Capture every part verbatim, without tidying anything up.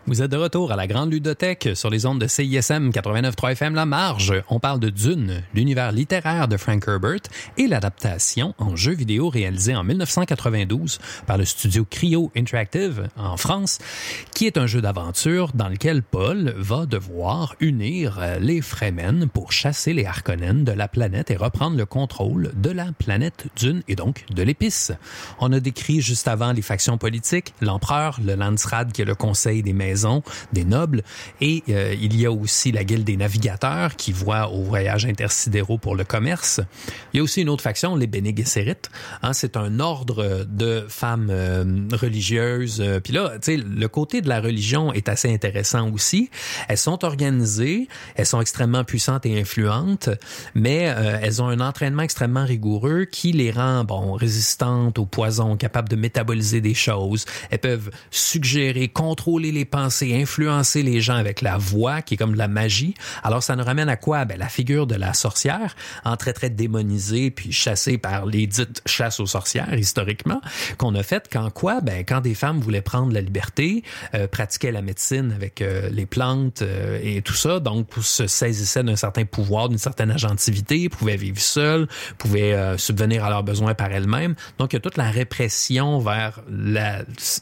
Vous êtes de retour à la Grande Ludothèque sur les ondes de C I S M quatre-vingt-neuf point trois F M La Marge. On parle de Dune, l'univers littéraire de Frank Herbert et l'adaptation en jeu vidéo réalisée en dix-neuf cent quatre-vingt-douze par le studio Cryo Interactive en France, qui est un jeu d'aventure dans lequel Paul va devoir unir les Fremen pour chasser les Harkonnen de la planète et reprendre le contrôle de la planète Dune et donc de l'épice. On a décrit juste avant les factions politiques, l'empereur, le Landsraad qui est le conseil des maisons des nobles, et euh, il y a aussi la Guilde des navigateurs qui voit aux voyages intersidéraux pour le commerce. Il y a aussi une autre faction, les Bene Gesserit. Hein, c'est un ordre de femmes euh, religieuses. Euh, Puis là, tu sais, le côté de la religion est assez intéressant aussi. Elles sont organisées, elles sont extrêmement puissantes et influentes, mais euh, elles ont un entraînement extrêmement rigoureux qui les rend, bon, résistantes au poison, capables de métaboliser des choses. Elles peuvent suggérer, contrôler les pensées, influencer les gens avec la voix, qui est comme de la magie. Alors, ça nous ramène à quoi? Ben, la figure de la sorcière, en très, très démonisée, puis chassée par les dites chasses aux sorcières, historiquement, qu'on a fait quand quoi? Ben, quand des femmes voulaient prendre la liberté, euh, pratiquaient la médecine avec euh, les plantes euh, et tout ça, donc se saisissaient d'un certain pouvoir, d'une certaine agentivité, pouvaient vivre seules, pouvaient euh, subvenir à leurs besoins par elles-mêmes. Donc, il y a toute la répression vers la,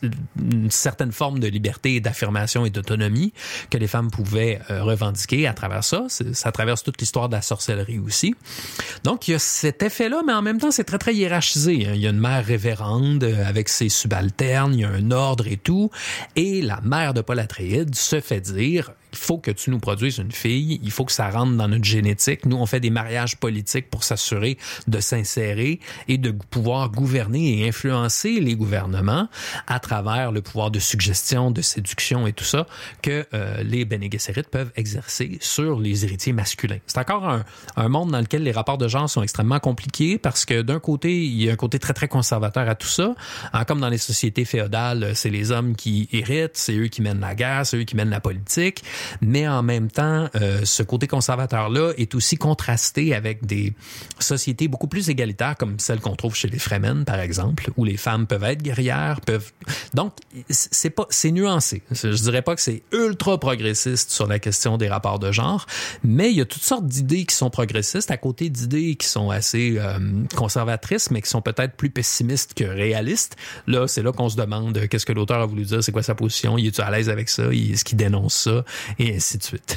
une certaine forme de liberté et d'affirmation et d'autonomie que les femmes pouvaient euh, revendiquer à travers ça. C'est, ça traverse toute l'histoire de la sorcellerie aussi. Donc, il y a cet effet-là, mais en même temps, c'est très, très hiérarchisé. Hein. Il y a une mère révérende euh, avec ses subalternes, il y a un ordre et tout. Et la mère de Paul Atreides se fait dire... Il faut que tu nous produises une fille, il faut que ça rentre dans notre génétique. Nous, on fait des mariages politiques pour s'assurer de s'insérer et de pouvoir gouverner et influencer les gouvernements à travers le pouvoir de suggestion, de séduction et tout ça que euh, les Bene Gesserit peuvent exercer sur les héritiers masculins. C'est encore un, un monde dans lequel les rapports de genre sont extrêmement compliqués parce que d'un côté, il y a un côté très, très conservateur à tout ça. Hein, comme dans les sociétés féodales, c'est les hommes qui héritent, c'est eux qui mènent la guerre, c'est eux qui mènent la politique. Mais en même temps, euh, ce côté conservateur-là est aussi contrasté avec des sociétés beaucoup plus égalitaires comme celles qu'on trouve chez les Fremen, par exemple, où les femmes peuvent être guerrières, peuvent... Donc, c'est pas, c'est nuancé. Je dirais pas que c'est ultra progressiste sur la question des rapports de genre, mais il y a toutes sortes d'idées qui sont progressistes à côté d'idées qui sont assez euh, conservatrices, mais qui sont peut-être plus pessimistes que réalistes. Là, c'est là qu'on se demande qu'est-ce que l'auteur a voulu dire, c'est quoi sa position, il est-tu à l'aise avec ça, est-ce qu'il dénonce ça, et ainsi de suite.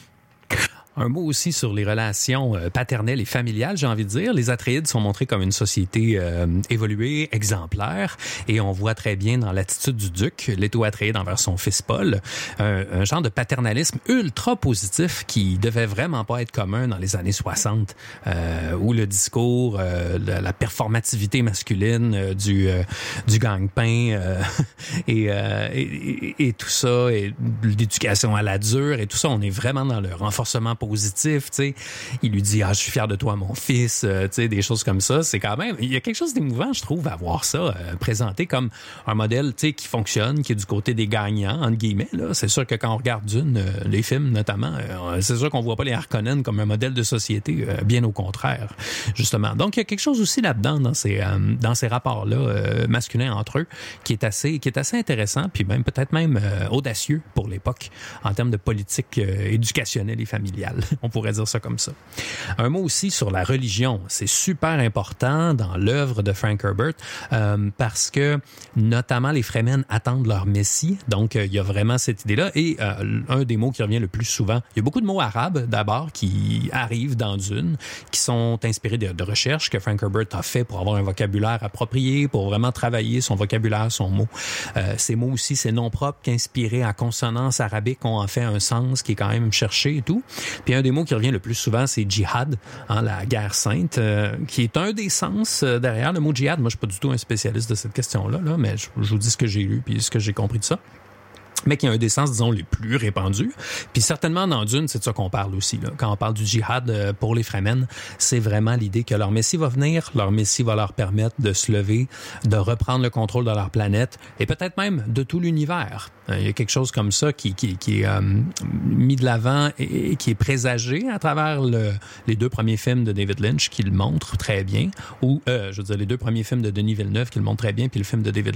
Un mot aussi sur les relations euh, paternelles et familiales, j'ai envie de dire. Les Atreides sont montrés comme une société euh, évoluée, exemplaire, et on voit très bien dans l'attitude du duc, Leto Atreides envers son fils Paul, un, un genre de paternalisme ultra positif qui devait vraiment pas être commun dans les années soixante, euh, où le discours, euh, la, la performativité masculine euh, du euh, du gang-pain euh, et, euh, et, et, et tout ça, et l'éducation à la dure et tout ça, on est vraiment dans le renforcement positif, tu sais. Il lui dit « Ah, je suis fier de toi, mon fils euh, », tu sais, des choses comme ça. C'est quand même... Il y a quelque chose d'émouvant, je trouve, à voir ça euh, présenté comme un modèle, tu sais, qui fonctionne, qui est du côté des gagnants, entre guillemets, là. C'est sûr que quand on regarde Dune, euh, les films notamment, euh, c'est sûr qu'on voit pas les Harkonnen comme un modèle de société, euh, bien au contraire, justement. Donc, il y a quelque chose aussi là-dedans, dans ces, euh, dans ces rapports-là, euh, masculins entre eux, qui est assez, qui est assez intéressant, puis même peut-être même euh, audacieux pour l'époque, en termes de politique euh, éducationnelle et familiale. On pourrait dire ça comme ça. Un mot aussi sur la religion. C'est super important dans l'œuvre de Frank Herbert euh, parce que, notamment, les Fremen attendent leur Messie. Donc, euh, il y a vraiment cette idée-là. Et euh, un des mots qui revient le plus souvent, il y a beaucoup de mots arabes, d'abord, qui arrivent dans Dune, qui sont inspirés de, de recherches que Frank Herbert a fait pour avoir un vocabulaire approprié, pour vraiment travailler son vocabulaire, son mot. Euh, ces mots aussi, ces noms propres qu'inspirés en consonance arabique ont en fait un sens qui est quand même cherché et tout. Puis un des mots qui revient le plus souvent, c'est djihad, hein, la guerre sainte, euh, qui est un des sens euh, derrière le mot djihad. Moi, je suis pas du tout un spécialiste de cette question-là, là, mais je, je vous dis ce que j'ai lu puis ce que j'ai compris de ça. Mais qui a un des sens, disons, les plus répandus. Puis certainement, dans Dune, c'est de ça qu'on parle aussi, là. Quand on parle du djihad euh, pour les Fremen, c'est vraiment l'idée que leur Messie va venir, leur Messie va leur permettre de se lever, de reprendre le contrôle de leur planète, et peut-être même de tout l'univers. Euh, il y a quelque chose comme ça qui, qui, qui est euh, mis de l'avant et, et qui est présagé à travers le, les deux premiers films de David Lynch qui le montrent très bien, ou, euh, je veux dire, les deux premiers films de Denis Villeneuve qui le montrent très bien, puis le film de David